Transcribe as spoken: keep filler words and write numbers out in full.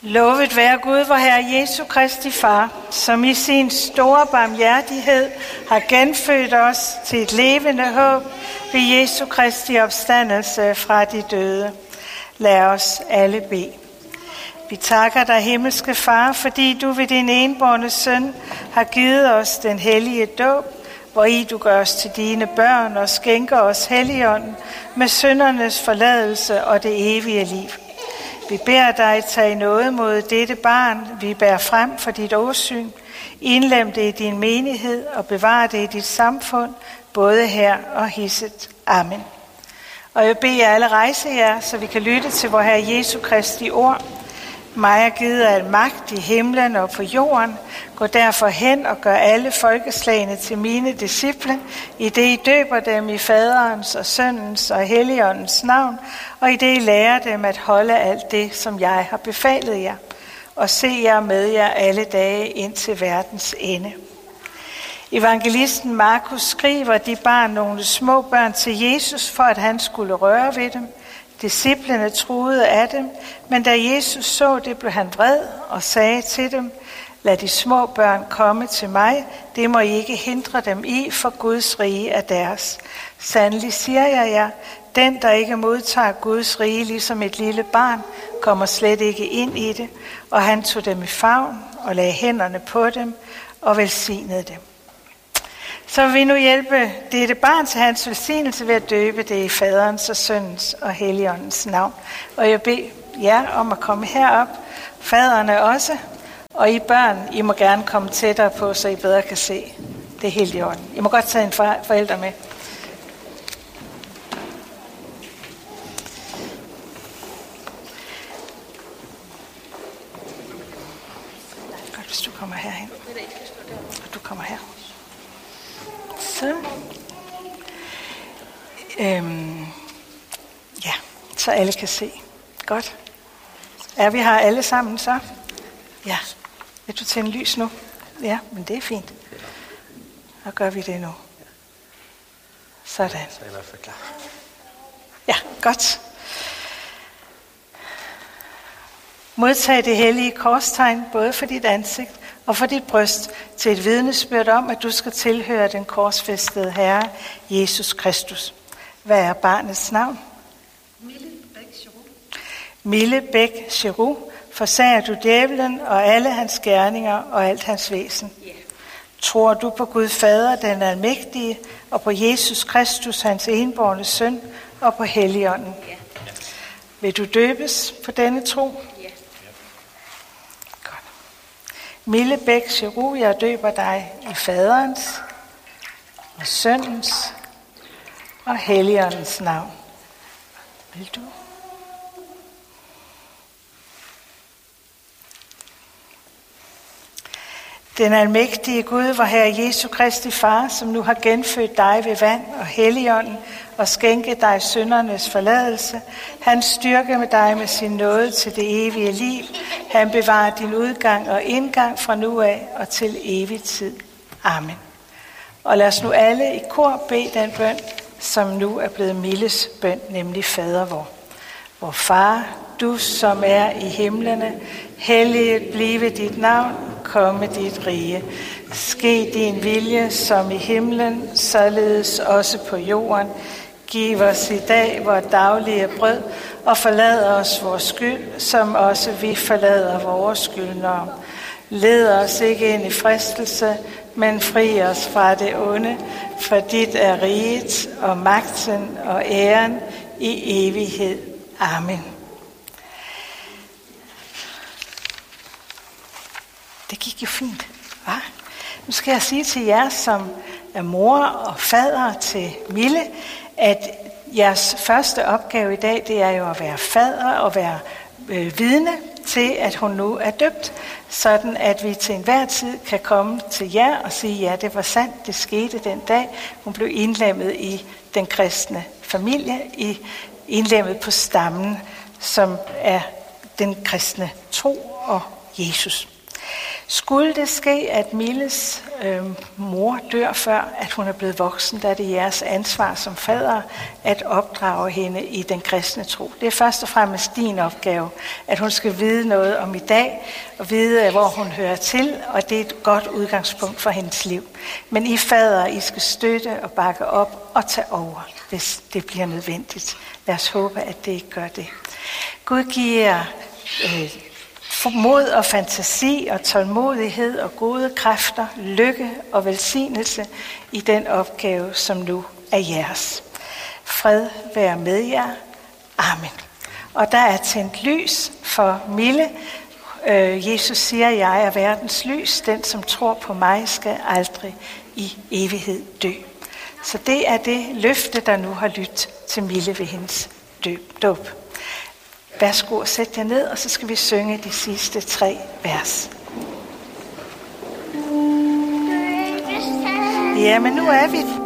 Lovet være Gud, vor Herre Jesu Kristi Far, som i sin store barmhjertighed har genfødt os til et levende håb ved Jesu Kristi opstandelse fra de døde. Lad os alle bede. Vi takker dig, himmelske Far, fordi du ved din enbårne søn har givet os den hellige dåb, hvori du gør os til dine børn og skænker os Helligånden med syndernes forladelse og det evige liv. Vi beder dig tage noget mod dette barn, vi bærer frem for dit åsyn. Indlem det i din menighed og bevar det i dit samfund, både her og hisset. Amen. Og jeg beder alle rejse jer, så vi kan lytte til vor Herre Jesu Kristi ord. Mig er givet al magt i himlen og på jorden. Gå derfor hen og gør alle folkeslagene til mine disciple, i det I døber dem i faderens og søndens og helligåndens navn, og i det I lærer dem at holde alt det, som jeg har befalet jer. Og se jer med jer alle dage ind til verdens ende. Evangelisten Markus skriver, de bar nogle små børn til Jesus, for at han skulle røre ved dem. Disciplene troede af dem, men da Jesus så det, blev han vred og sagde til dem: lad de små børn komme til mig, det må I ikke hindre dem i, for Guds rige er deres. Sandelig siger jeg jer, den der ikke modtager Guds rige ligesom et lille barn, kommer slet ikke ind i det. Og han tog dem i favn og lagde hænderne på dem og velsignede dem. Så vil vi nu hjælpe dette barn til hans velsignelse ved at døbe det i faderens og søndens og helligåndens navn. Og jeg beder jer om at komme herop, faderne også, og I børn, I må gerne komme tættere på, så I bedre kan se. Det er helt i orden. I må godt tage en forælder med. Godt, hvis du kommer herhen. Og du kommer her. Så. Øhm, ja, så alle kan se. Godt. Ja, vi har alle sammen så. Ja. Vil du tænde lys nu? Ja, men det er fint. Så gør vi det nu. Sådan. Så er jeg i hvert fald klar. Ja, godt. Modtag det hellige korstegn, både for dit ansigt og for dit bryst, til et vidnesbyrd om, at du skal tilhøre den korsfæstede Herre, Jesus Kristus. Hvad er barnets navn? Mille Bæk Giroux. Mille Bæk Giroux. Forsager du djævelen og alle hans gerninger og alt hans væsen? Yeah. Tror du på Gud Fader, den almægtige, og på Jesus Kristus, hans enbårne søn, og på Helligånden? Yeah. Vil du døbes på denne tro? Yeah. Godt. Mille Bæk Giroux, jeg døber dig i faderens og søndens og Helligåndens navn. Vil du? Den almægtige Gud, vor Herre Jesu Kristi Far, som nu har genfødt dig ved vand og Helligånden og skænket dig syndernes forladelse, han styrker med dig med sin nåde til det evige liv. Han bevarer din udgang og indgang fra nu af og til evig tid. Amen. Og lad os nu alle i kor bede den bøn, som nu er blevet Milles bøn, nemlig Fader vor. Vor Far, du som er i himlene, helliget blive dit navn, komme dit rige. Ske din vilje som i himlen, således også på jorden. Giv os i dag vores daglige brød, og forlad os vores skyld, som også vi forlader vores skyldnere. Led os ikke ind i fristelse, men fri os fra det onde, for dit er riget og magten og æren i evighed. Amen. Det gik jo fint, hva'? Nu skal jeg sige til jer, som er mor og fader til Mille, at jeres første opgave i dag, det er jo at være fader og være øh, vidne til, at hun nu er døbt, sådan at vi til enhver tid kan komme til jer og sige, ja, det var sandt, det skete den dag. Hun blev indlemmet i den kristne familie, i, indlemmet på stammen, som er den kristne tro og Jesus. Skulle det ske, at Milles øh, mor dør før, at hun er blevet voksen, der er det jeres ansvar som fader at opdrage hende i den kristne tro. Det er først og fremmest din opgave, at hun skal vide noget om i dag, og vide, hvor hun hører til, og det er et godt udgangspunkt for hendes liv. Men I fader, I skal støtte og bakke op og tage over, hvis det bliver nødvendigt. Lad os håbe, at det ikke gør det. Gud giver jer øh, mod og fantasi og tålmodighed og gode kræfter, lykke og velsignelse i den opgave, som nu er jeres. Fred være med jer. Amen. Og der er tændt lys for Mille. Øh, Jesus siger, jeg er verdens lys. Den, som tror på mig, skal aldrig i evighed dø. Så det er det løfte, der nu har lyttet til Mille ved hendes dåb. Værsgo og sæt jer ned, og så skal vi synge de sidste tre vers. Ja, men nu er vi